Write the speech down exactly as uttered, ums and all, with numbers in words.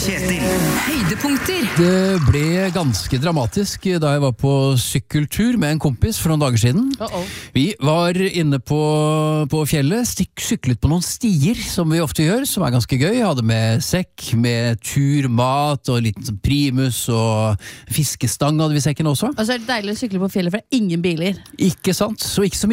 Kjetil. Høydepunkter. Det ble ganske dramatisk da jeg var på sykkeltur med en kompis for noen dager siden. Uh-oh. Vi var inne på, på fjellet, stikk, syklet på noen stier, som vi ofte gjør, som er ganske gøy. Jeg hadde med sekk, med tur, mat og litt sånn primus og fiskestang hadde vi i sekken også. Og så er det deilig å sykle på fjellet, for det er ingen biler. Ikke sant? Så ikke så mye